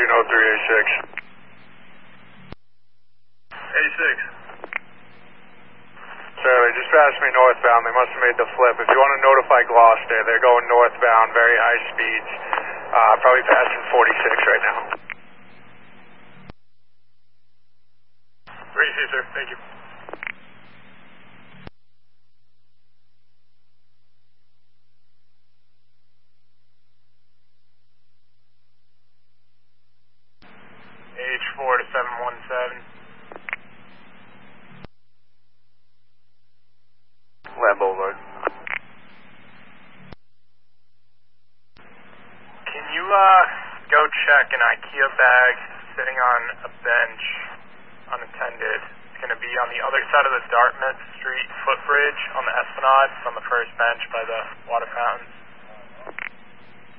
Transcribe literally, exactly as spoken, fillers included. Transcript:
fourteen oh three A six. A six. Sir, they just passed me northbound. They must have made the flip. If you want to notify Gloucester, they're going northbound, very high speeds. Uh, probably passing forty-six right now. Great, sir. Thank you. H four to seven one seven. Land Boulevard. Can you uh go check an IKEA bag sitting on a bench unattended? It's going to be on the other side of the Dartmouth Street footbridge on the Esplanade. It's on the first bench by the water fountains.